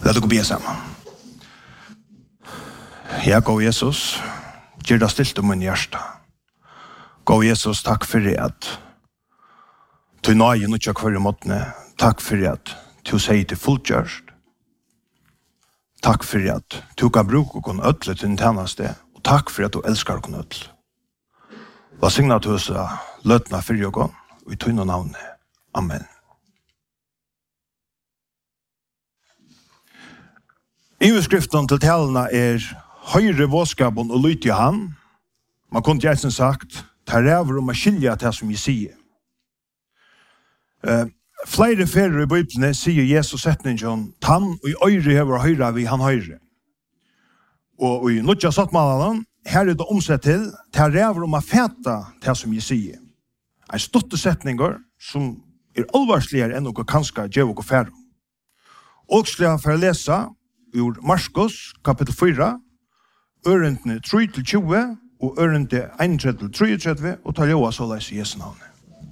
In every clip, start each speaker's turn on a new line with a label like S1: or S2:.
S1: Låt oss be sammen. Ja, gå Jesus, gjør det stilt om min hjerte. Gå Jesus, takk for at du nøye nødja hver måtene. Takk for at du sier til fulltjørst. Takk for at du kan bruke kun ødle til din tjeneste. Og takk for at du elsker kun ødle. Hva signer til oss løtene for jøkken, og i tøyne navnet. Amen. Overskriften til talene høyre våskapen og lyt i han. Man kunne gjerne sagt, ta ræver om å skilje til som jeg sier. Flere ferier i Bibelen sier Jesus setningen, tann og i øyre hever høyre vi han høyre. Og i nødja sattmalen, her det omsett til, ta ræver om å feta til som jeg sier. En stotte setninger som alvarsligere enn noe kanskje gjør og færre. Og skal jeg for å lese ur Marskos kapittel 4, ørendene 3-20 og ørendene 31-33 og tar jo så leis i Jesu navn.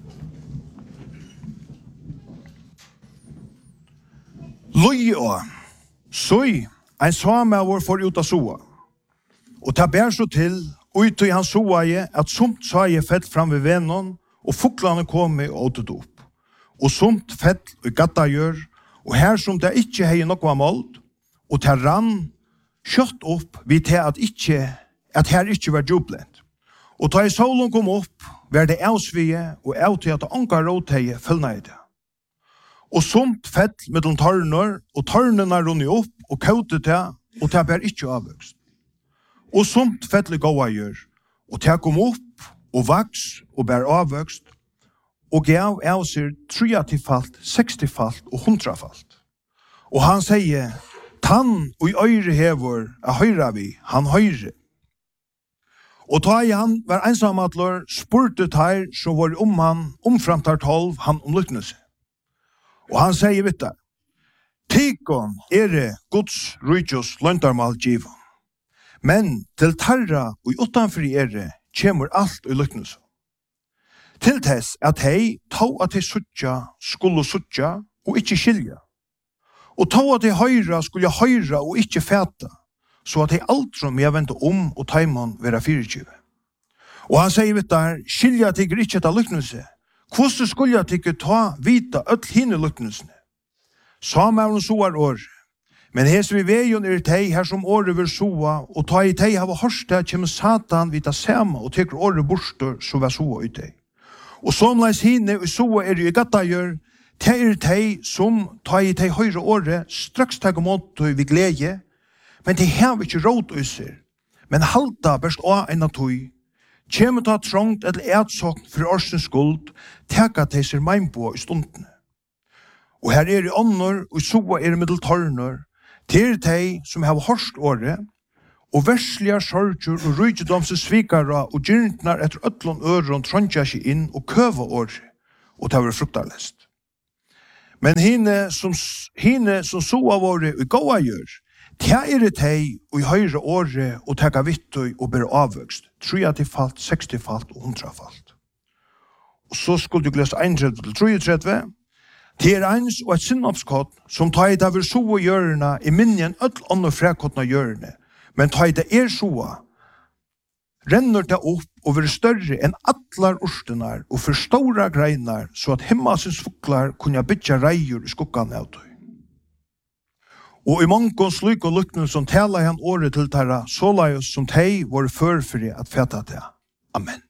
S1: Løy og søy, en samauer for ut av soa. Og ta bær så til, ut i hans soaie, at somt saie fett fram ved vennen, og fuklene kom og åtet opp. Og somt fett og gatta gjør, og her som det ikke hei noe av målt, og ta rann kjøtt opp vid til at her ikke var jublent. Og ta i solen kom opp, var det avsvige, og av til at anka rådteie følna i det. Og somt fett mellom tørner, og tørnene rundt opp, og kautet til, og ta bær ikke avvøkst. Og somt fett le gåa gjør, og ta kom opp, og vaks, og bær avvøkst, og gav av seg 30-falt, 60-falt og 100-falt. Og han sier, tann og i øyre hever høyre vi, han høyre. Og ta i han var ensamadler, spurte her som var han, omframtar 12, han omlyktene seg. Og han sier vidt der, Tikon Guds rydjus løntarmal givan, men til tarra og utanfor kjemur alt og lyktene seg. Til tess at hei tog at hei suttja, skulle suttja, og ikkje skilja. Og tog at hei høyra skulle høyra og ikkje fæta, så at hei alt som jeg vente og taimon vera 24. Og han sier vidt der, skilja tigger ikkje ta lyktnelse. Hvordan skulle jeg tigger ta vita öll hine lyktnelsene? Samauren soar år, men hes vi vejon tei her som året vil soa, og ta i tei hava hørsta kjem Satan vita sama og tigger året borstor så var soa i tei. Og somleis hine og soa i gattagjør, tei som ta i tei høyre året, straks teg om åttøy vi glede, men de har ikke råd øyser, men halta best av en av tøy, kjem ta trångt eller etsåkn for årsens skuld, teka teg ser meinpå i stundene. Og her i ånder, og soa middel tørner, til tei som har hørst året, og verslige sorger og rydgedomse svikara og gyrntnar etter øtlån øron tråndja seg inn og køva året, og det var fruktarlest. Men hine som soa våre og gåa gjør, det tei og i høyre året og teka vittøy og ber avvøkst, 30-falt, 60-falt og 100-falt. Og så skulle du lese 1-33, det eins og et sinnopskott som tar i det vil soa gjørene i minnen ødel andre frekottene gjørene, men tar i det soa, renner det opp og blir større enn atlar orstenar og for stora greinar, så at himmasens fuklar kunne bytja reier i skukkan av tøy. Og i mangkons slik og lukten som tala han året til tæra, så la oss som tei vår førfri at feta til. Amen.